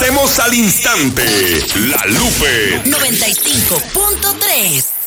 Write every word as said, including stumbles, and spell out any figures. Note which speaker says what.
Speaker 1: hacemos al instante. La Lupe
Speaker 2: noventa y cinco punto tres.